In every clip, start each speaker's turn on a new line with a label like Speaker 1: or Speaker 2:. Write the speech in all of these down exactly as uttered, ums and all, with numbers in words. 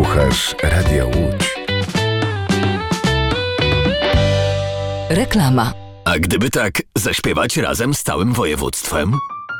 Speaker 1: Słuchasz Radia Łódź.
Speaker 2: Reklama.
Speaker 3: A gdyby tak zaśpiewać razem z całym województwem?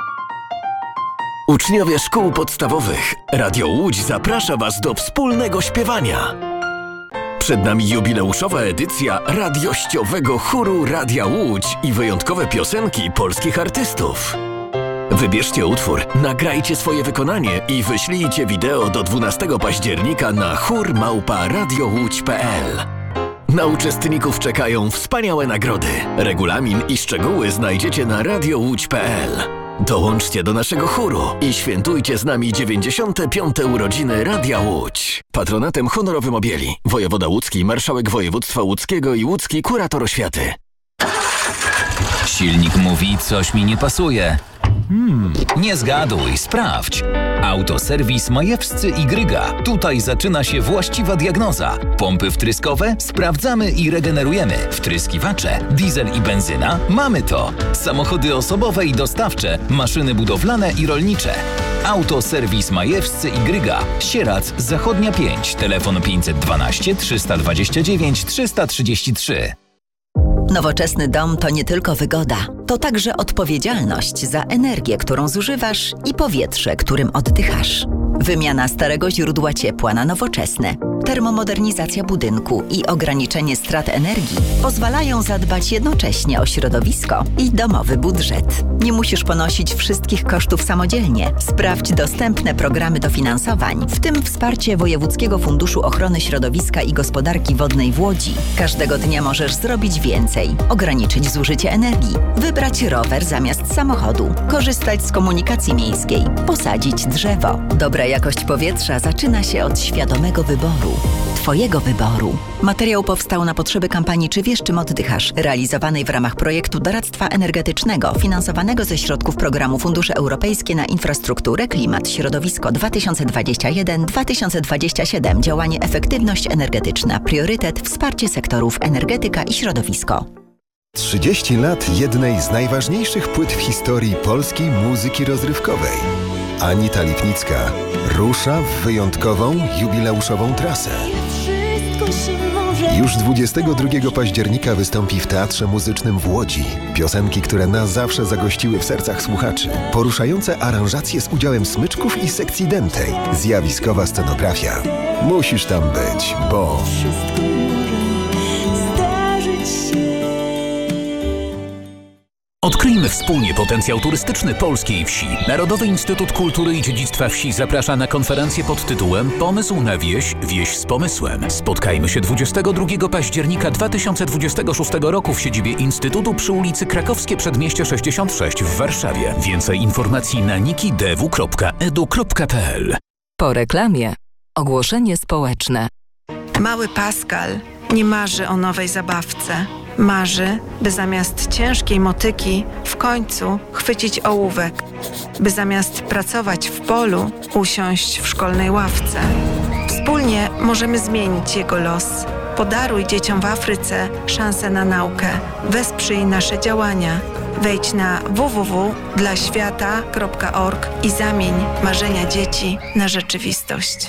Speaker 3: Uczniowie szkół podstawowych, Radio Łódź zaprasza Was do wspólnego śpiewania. Przed nami jubileuszowa edycja radiościowego chóru Radia Łódź i wyjątkowe piosenki polskich artystów. Wybierzcie utwór, nagrajcie swoje wykonanie i wyślijcie wideo do dwunastego października na chór małpa radiołódź kropka pe el. Na uczestników czekają wspaniałe nagrody. Regulamin i szczegóły znajdziecie na radiołódź kropka pe el. Dołączcie do naszego chóru i świętujcie z nami dziewięćdziesiąte piąte urodziny Radia Łódź. Patronatem honorowym objęli wojewoda łódzki, marszałek województwa łódzkiego i łódzki kurator oświaty.
Speaker 4: Silnik mówi, coś mi nie pasuje. Hmm, nie zgaduj, sprawdź. Autoserwis Majewscy i Gryga. Tutaj zaczyna się właściwa diagnoza. Pompy wtryskowe? Sprawdzamy i regenerujemy. Wtryskiwacze? Diesel i benzyna? Mamy to. Samochody osobowe i dostawcze, maszyny budowlane i rolnicze. Autoserwis Majewscy i Gryga. Sierac, Zachodnia pięć. Telefon pięćset dwanaście trzysta dwadzieścia dziewięć trzysta trzydzieści trzy.
Speaker 2: Nowoczesny dom to nie tylko wygoda, to także odpowiedzialność za energię, którą zużywasz i powietrze, którym oddychasz. Wymiana starego źródła ciepła na nowoczesne, termomodernizacja budynku i ograniczenie strat energii pozwalają zadbać jednocześnie o środowisko i domowy budżet. Nie musisz ponosić wszystkich kosztów samodzielnie. Sprawdź dostępne programy dofinansowań, w tym wsparcie Wojewódzkiego Funduszu Ochrony Środowiska i Gospodarki Wodnej w Łodzi. Każdego dnia możesz zrobić więcej, ograniczyć zużycie energii, wybrać rower zamiast samochodu, korzystać z komunikacji miejskiej, posadzić drzewo. Dobra jakość powietrza zaczyna się od świadomego wyboru. Twojego wyboru. Materiał powstał na potrzeby kampanii Czy wiesz, czym oddychasz? Realizowanej w ramach projektu doradztwa energetycznego finansowanego ze środków programu Fundusze Europejskie na Infrastrukturę, Klimat, Środowisko dwa tysiące dwadzieścia jeden do dwa tysiące dwadzieścia siedem. Działanie Efektywność energetyczna. Priorytet Wsparcie sektorów energetyka i środowisko.
Speaker 1: trzydzieści lat jednej z najważniejszych płyt w historii polskiej muzyki rozrywkowej. Anita Lipnicka rusza w wyjątkową, jubileuszową trasę. Już dwudziestego drugiego października wystąpi w Teatrze Muzycznym w Łodzi. Piosenki, które na zawsze zagościły w sercach słuchaczy. Poruszające aranżacje z udziałem smyczków i sekcji dętej. Zjawiskowa scenografia. Musisz tam być, bo...
Speaker 5: Odkryjmy wspólnie potencjał turystyczny polskiej wsi. Narodowy Instytut Kultury i Dziedzictwa Wsi zaprasza na konferencję pod tytułem Pomysł na wieś, wieś z pomysłem. Spotkajmy się dwudziestego drugiego października dwa tysiące dwudziestego szóstego roku w siedzibie Instytutu przy ulicy Krakowskie Przedmieście sześćdziesiąt sześć w Warszawie. Więcej informacji na nikidew kropka edu kropka pe el.
Speaker 2: Po reklamie ogłoszenie społeczne.
Speaker 6: Mały Pascal nie marzy o nowej zabawce. Marzy, by zamiast ciężkiej motyki w końcu chwycić ołówek, by zamiast pracować w polu usiąść w szkolnej ławce. Wspólnie możemy zmienić jego los. Podaruj dzieciom w Afryce szansę na naukę. Wesprzyj nasze działania. Wejdź na w w w kropka dla świata kropka org i zamień marzenia dzieci na rzeczywistość.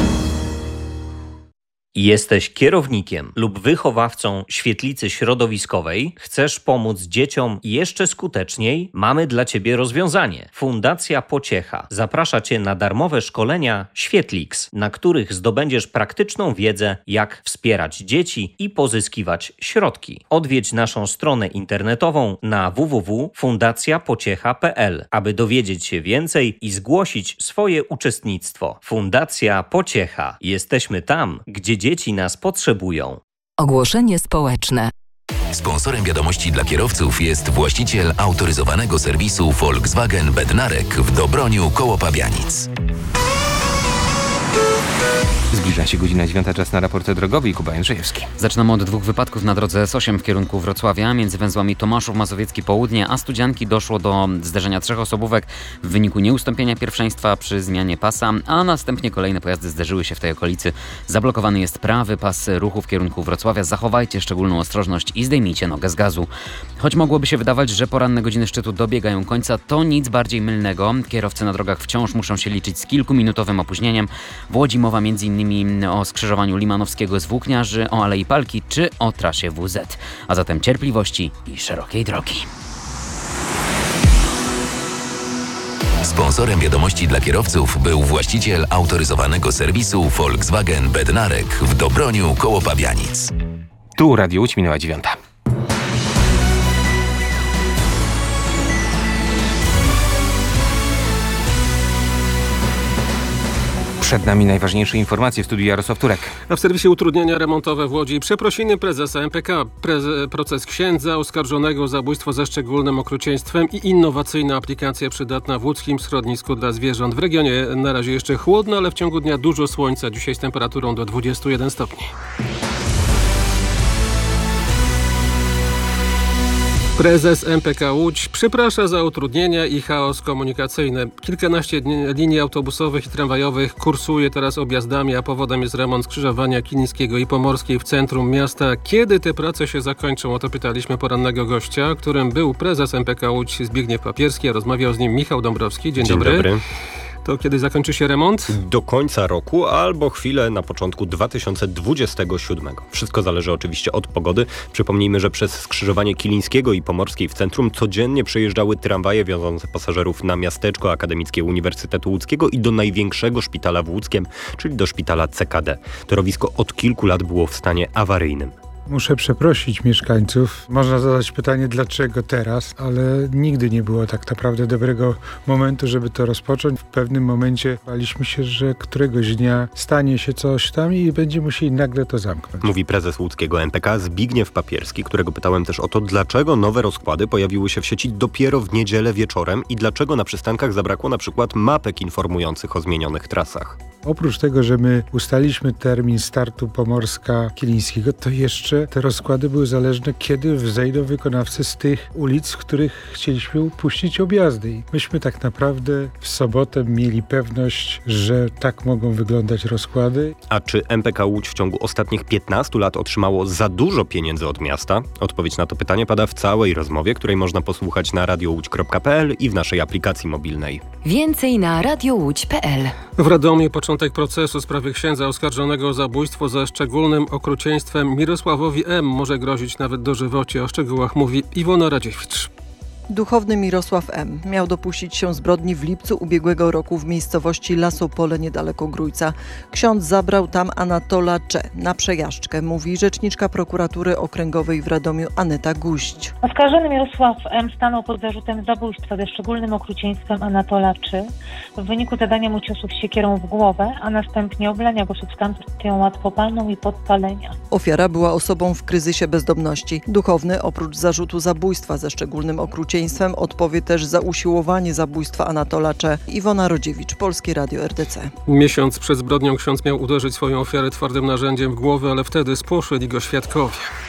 Speaker 7: Jesteś kierownikiem lub wychowawcą świetlicy środowiskowej? Chcesz pomóc dzieciom jeszcze skuteczniej? Mamy dla Ciebie rozwiązanie. Fundacja Pociecha zaprasza Cię na darmowe szkolenia Świetlix, na których zdobędziesz praktyczną wiedzę, jak wspierać dzieci i pozyskiwać środki. Odwiedź naszą stronę internetową na w w w kropka fundacja pociecha kropka pe el, aby dowiedzieć się więcej i zgłosić swoje uczestnictwo. Fundacja Pociecha. Jesteśmy tam, gdzie dzieci nas potrzebują.
Speaker 2: Ogłoszenie społeczne.
Speaker 4: Sponsorem wiadomości dla kierowców jest właściciel autoryzowanego serwisu Volkswagen Bednarek w Dobroniu koło Pabianic.
Speaker 8: Zbliża się godzina dziewiąta, czas na raport drogowy i Kuba Jędrzejewski.
Speaker 9: Zaczynamy od dwóch wypadków na drodze S osiem w kierunku Wrocławia. Między węzłami Tomaszów Mazowiecki Południe a Studzianki doszło do zderzenia trzech osobówek w wyniku nieustąpienia pierwszeństwa przy zmianie pasa, a następnie kolejne pojazdy zderzyły się w tej okolicy. Zablokowany jest prawy pas ruchu w kierunku Wrocławia. Zachowajcie szczególną ostrożność i zdejmijcie nogę z gazu. Choć mogłoby się wydawać, że poranne godziny szczytu dobiegają końca, to nic bardziej mylnego. Kierowcy na drogach wciąż muszą się liczyć z kilkuminutowym opóźnieniem. W Łodzi mowa m.in. m.in. o skrzyżowaniu Limanowskiego z Włókniarzy, o Alei Palki czy o trasie W Z. A zatem cierpliwości i szerokiej drogi.
Speaker 3: Sponsorem wiadomości dla kierowców był właściciel autoryzowanego serwisu Volkswagen Bednarek w Dobroniu koło Pabianic.
Speaker 8: Tu Radio Łódź, minęła dziewiąta. Przed nami najważniejsze informacje w studiu Jarosław Turek.
Speaker 10: A w serwisie utrudnienia remontowe w Łodzi przeprosiny prezesa M P K, Preze, proces księdza oskarżonego o zabójstwo ze szczególnym okrucieństwem i innowacyjna aplikacja przydatna w łódzkim schronisku dla zwierząt. W regionie na razie jeszcze chłodno, ale w ciągu dnia dużo słońca. Dzisiaj z temperaturą do dwudziestu jeden stopni. Prezes M P K Łódź przeprasza za utrudnienia i chaos komunikacyjny. Kilkanaście linii autobusowych i tramwajowych kursuje teraz objazdami, a powodem jest remont skrzyżowania Kilińskiego i Pomorskiej w centrum miasta. Kiedy te prace się zakończą? O to pytaliśmy porannego gościa, którym był prezes M P K Łódź Zbigniew Papierski, a rozmawiał z nim Michał Dąbrowski. Dzień, Dzień dobry. dobry. To kiedy zakończy się remont?
Speaker 11: Do końca roku albo chwilę na początku dwa tysiące dwudziestego siódmego. Wszystko zależy oczywiście od pogody. Przypomnijmy, że przez skrzyżowanie Kilińskiego i Pomorskiej w centrum codziennie przejeżdżały tramwaje wiodące pasażerów na miasteczko akademickie Uniwersytetu Łódzkiego i do największego szpitala w Łódzkiem, czyli do szpitala C K D. Torowisko od kilku lat było w stanie awaryjnym.
Speaker 12: Muszę przeprosić mieszkańców. Można zadać pytanie, dlaczego teraz, ale nigdy nie było tak naprawdę dobrego momentu, żeby to rozpocząć. W pewnym momencie baliśmy się, że któregoś dnia stanie się coś tam i będziemy musieli nagle to zamknąć.
Speaker 11: Mówi prezes łódzkiego M P K Zbigniew Papierski, którego pytałem też o to, dlaczego nowe rozkłady pojawiły się w sieci dopiero w niedzielę wieczorem i dlaczego na przystankach zabrakło na przykład mapek informujących o zmienionych trasach.
Speaker 12: Oprócz tego, że my ustaliśmy termin startu Pomorska-Kilińskiego, to jeszcze te rozkłady były zależne, kiedy wzejdą wykonawcy z tych ulic, w których chcieliśmy upuścić objazdy. I myśmy tak naprawdę w sobotę mieli pewność, że tak mogą wyglądać rozkłady.
Speaker 11: A czy M P K Łódź w ciągu ostatnich piętnastu lat otrzymało za dużo pieniędzy od miasta? Odpowiedź na to pytanie pada w całej rozmowie, której można posłuchać na radiołódź kropka p l i w naszej aplikacji mobilnej.
Speaker 13: Więcej na radiołódź kropka p l.
Speaker 10: W Radomiu początek procesu w sprawie księdza oskarżonego o zabójstwo ze szczególnym okrucieństwem Mirosławowi M. może grozić nawet dożywocie. O szczegółach mówi Iwona Radziewicz.
Speaker 14: Duchowny Mirosław M. miał dopuścić się zbrodni w lipcu ubiegłego roku w miejscowości Lasopole niedaleko Grójca. Ksiądz zabrał tam Anatola Cze na przejażdżkę, mówi rzeczniczka prokuratury okręgowej w Radomiu Aneta Guść.
Speaker 15: Oskarżony Mirosław M. stanął pod zarzutem zabójstwa ze szczególnym okrucieństwem Anatola Cze w wyniku zadania mu ciosów siekierą w głowę, a następnie oblania go substancją łatwopalną i podpalenia.
Speaker 14: Ofiara była osobą w kryzysie bezdomności. Duchowny oprócz zarzutu zabójstwa ze szczególnym okrucieństwem odpowie też za usiłowanie zabójstwa Anatola Cze. Iwona Rodziewicz, Polskie Radio R D C.
Speaker 10: Miesiąc przed zbrodnią ksiądz miał uderzyć swoją ofiarę twardym narzędziem w głowę, ale wtedy spłoszyli go świadkowie.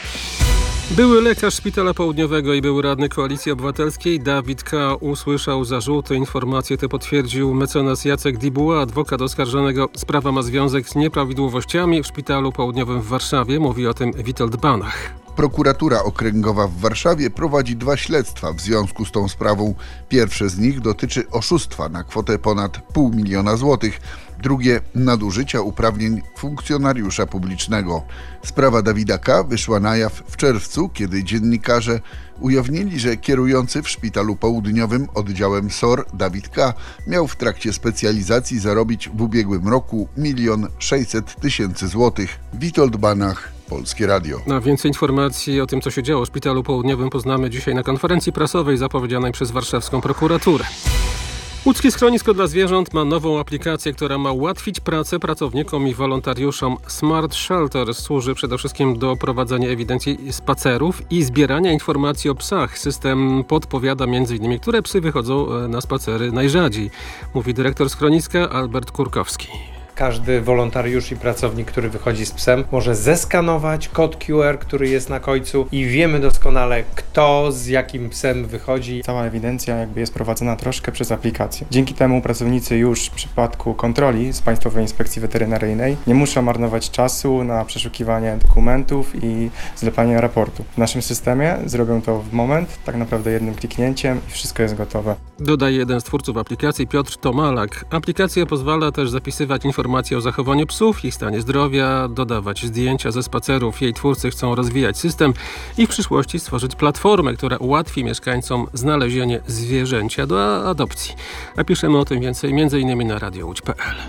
Speaker 10: Były lekarz Szpitala Południowego i były radny Koalicji Obywatelskiej Dawid K. usłyszał zarzuty. Informacje te potwierdził mecenas Jacek Dibuła, adwokat oskarżonego. Sprawa ma związek z nieprawidłowościami w Szpitalu Południowym w Warszawie. Mówi o tym Witold Banach.
Speaker 16: Prokuratura Okręgowa w Warszawie prowadzi dwa śledztwa w związku z tą sprawą. Pierwsze z nich dotyczy oszustwa na kwotę ponad pół miliona złotych. Drugie nadużycia uprawnień funkcjonariusza publicznego. Sprawa Dawida K. wyszła na jaw w czerwcu, kiedy dziennikarze ujawnili, że kierujący w Szpitalu Południowym oddziałem S O R Dawid K. miał w trakcie specjalizacji zarobić w ubiegłym roku milion sześćset tysięcy złotych. Witold Banach, Polskie Radio.
Speaker 10: A więcej informacji o tym, co się działo w Szpitalu Południowym, poznamy dzisiaj na konferencji prasowej zapowiedzianej przez warszawską prokuraturę. Łódzkie Schronisko dla Zwierząt ma nową aplikację, która ma ułatwić pracę pracownikom i wolontariuszom. Smart Shelter służy przede wszystkim do prowadzenia ewidencji spacerów i zbierania informacji o psach. System podpowiada między innymi, które psy wychodzą na spacery najrzadziej, mówi dyrektor schroniska Albert Kurkowski.
Speaker 17: Każdy wolontariusz i pracownik, który wychodzi z psem, może zeskanować kod Q R, który jest na końcu i wiemy doskonale, kto z jakim psem wychodzi.
Speaker 18: Cała ewidencja jakby jest prowadzona troszkę przez aplikację. Dzięki temu pracownicy już w przypadku kontroli z Państwowej Inspekcji Weterynaryjnej nie muszą marnować czasu na przeszukiwanie dokumentów i zlepanie raportu. W naszym systemie zrobią to w moment, tak naprawdę jednym kliknięciem i wszystko jest gotowe.
Speaker 10: Dodaje jeden z twórców aplikacji, Piotr Tomalak. Aplikacja pozwala też zapisywać informacje informacje o zachowaniu psów, ich stanie zdrowia, dodawać zdjęcia ze spacerów. Jej twórcy chcą rozwijać system i w przyszłości stworzyć platformę, która ułatwi mieszkańcom znalezienie zwierzęcia do adopcji. A piszemy o tym więcej między innymi na radio łódź kropka p l.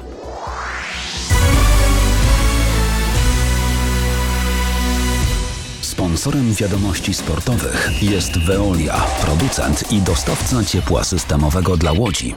Speaker 19: Sponsorem wiadomości sportowych jest Veolia, producent i dostawca ciepła systemowego dla Łodzi.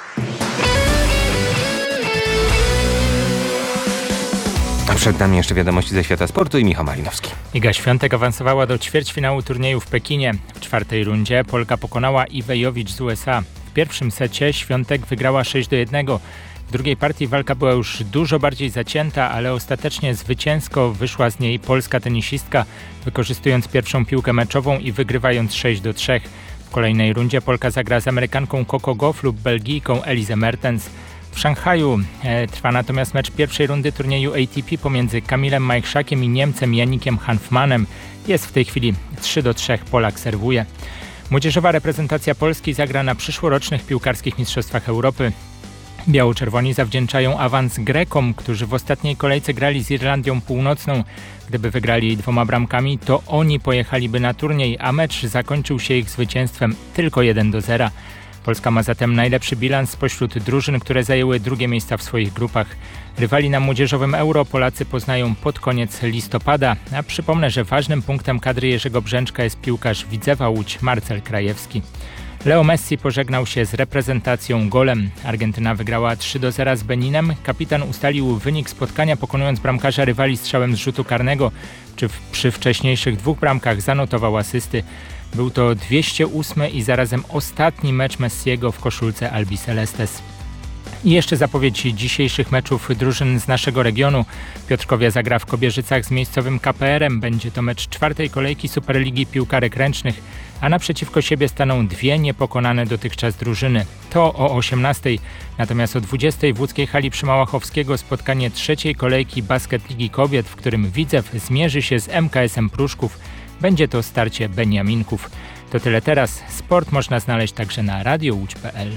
Speaker 8: A przed nami jeszcze wiadomości ze świata sportu i Michał Malinowski.
Speaker 20: Iga Świątek awansowała do ćwierćfinału turnieju w Pekinie. W czwartej rundzie Polka pokonała Iwę Jowicz z U S A. W pierwszym secie Świątek wygrała sześć do jednego. W drugiej partii walka była już dużo bardziej zacięta, ale ostatecznie zwycięsko wyszła z niej polska tenisistka, wykorzystując pierwszą piłkę meczową i wygrywając sześć do trzech. W kolejnej rundzie Polka zagra z Amerykanką Coco Gauff lub Belgijką Elizę Mertens. W Szanghaju e, trwa natomiast mecz pierwszej rundy turnieju A T P pomiędzy Kamilem Majchrzakiem i Niemcem Janikiem Hanfmanem. Jest w tej chwili trzy do trzech, Polak serwuje. Młodzieżowa reprezentacja Polski zagra na przyszłorocznych piłkarskich mistrzostwach Europy. Biało-czerwoni zawdzięczają awans Grekom, którzy w ostatniej kolejce grali z Irlandią Północną. Gdyby wygrali dwoma bramkami, to oni pojechaliby na turniej, a mecz zakończył się ich zwycięstwem tylko jeden do zera. Polska ma zatem najlepszy bilans spośród drużyn, które zajęły drugie miejsca w swoich grupach. Rywali na młodzieżowym Euro Polacy poznają pod koniec listopada, a przypomnę, że ważnym punktem kadry Jerzego Brzęczka jest piłkarz Widzewa Łódź Marcel Krajewski. Leo Messi pożegnał się z reprezentacją golem. Argentyna wygrała trzy do zera z Beninem. Kapitan ustalił wynik spotkania, pokonując bramkarza rywali strzałem z rzutu karnego. Czy przy wcześniejszych dwóch bramkach zanotował asysty. Był to dwieście ósmy i zarazem ostatni mecz Messiego w koszulce Albi Celestes. I jeszcze zapowiedź dzisiejszych meczów drużyn z naszego regionu. Piotrkowia zagra w Kobierzycach z miejscowym K P R-em. Będzie to mecz czwartej kolejki Superligi Piłkarek Ręcznych, a naprzeciwko siebie staną dwie niepokonane dotychczas drużyny. To o osiemnastej, natomiast o dwudziestej w łódzkiej hali przy Małachowskiego spotkanie trzeciej kolejki Basket Ligi Kobiet, w którym Widzew zmierzy się z M K S-em Pruszków. Będzie to starcie Beniaminków. To tyle teraz. Sport można znaleźć także na radio łódź kropka p l.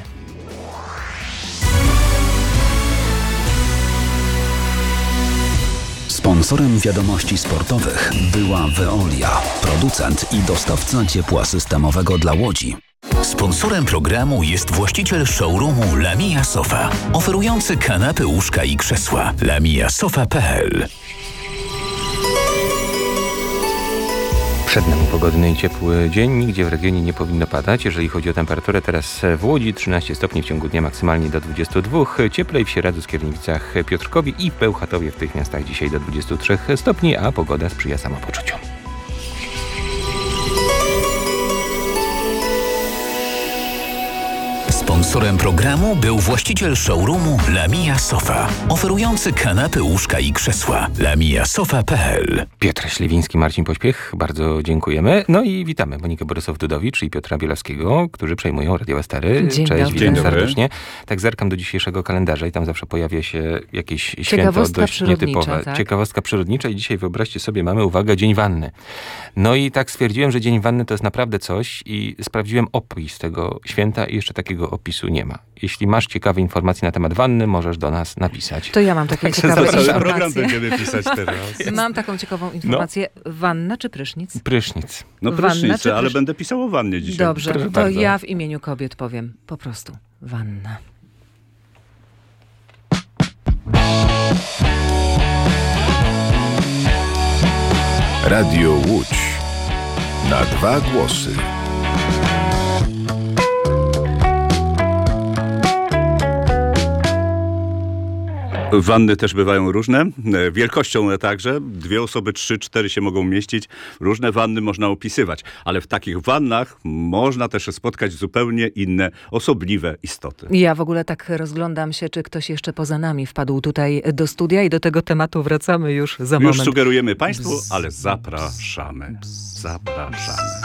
Speaker 19: Sponsorem wiadomości sportowych była Veolia, producent i dostawca ciepła systemowego dla Łodzi.
Speaker 5: Sponsorem programu jest właściciel showroomu Lamia Sofa, oferujący kanapy, łóżka i krzesła. lamia sofa kropka p l.
Speaker 8: Przed nami pogodny i ciepły dzień. Nigdzie w regionie nie powinno padać. Jeżeli chodzi o temperaturę, teraz w Łodzi trzynaście stopni w ciągu dnia, maksymalnie do dwudziestu dwóch. Cieplej w Sieradzu, Skierniewicach, Piotrkowie i Bełchatowie. W tych miastach dzisiaj do dwudziestu trzech stopni, a pogoda sprzyja samopoczuciu.
Speaker 5: Sponsorem programu był właściciel showroomu Lamia Sofa, oferujący kanapy, łóżka i krzesła. lamia sofa kropka p l.
Speaker 8: Piotr Śliwiński, Marcin Pośpiech, bardzo dziękujemy. No i witamy Monikę Borysów-Dudowicz i Piotra Bielawskiego, którzy przejmują Radio Stary.
Speaker 21: Dzień
Speaker 8: Cześć,
Speaker 21: dobry.
Speaker 8: witam
Speaker 21: Dzień dobry.
Speaker 8: serdecznie. Tak zerkam do dzisiejszego kalendarza i tam zawsze pojawia się jakieś święto dość nietypowe.
Speaker 21: Tak?
Speaker 8: Ciekawostka przyrodnicza i dzisiaj, wyobraźcie sobie, mamy, uwaga, Dzień Wanny. No i tak stwierdziłem, że Dzień Wanny to jest naprawdę coś i sprawdziłem opis tego święta i jeszcze takiego opisu nie ma. Jeśli masz ciekawe informacje na temat wanny, możesz do nas napisać.
Speaker 21: To ja mam taką
Speaker 8: Tak,
Speaker 21: ciekawą informację.
Speaker 22: Program będziemy pisać teraz.
Speaker 21: Mam taką ciekawą informację. No. Wanna czy prysznic?
Speaker 8: Prysznic.
Speaker 22: No prysznic, ale prysz... będę pisał o wannie dzisiaj.
Speaker 21: Dobrze, Proszę to bardzo. Ja w imieniu kobiet powiem po prostu wanna.
Speaker 23: Radio Łódź. Na dwa głosy.
Speaker 22: Wanny też bywają różne, wielkością także. Dwie osoby, trzy, cztery się mogą mieścić. Różne wanny można opisywać, ale w takich wannach można też spotkać zupełnie inne, osobliwe istoty.
Speaker 21: Ja w ogóle tak rozglądam się, czy ktoś jeszcze poza nami wpadł tutaj do studia i do tego tematu wracamy już za moment.
Speaker 22: Już sugerujemy Państwu, ale zapraszamy. Zapraszamy.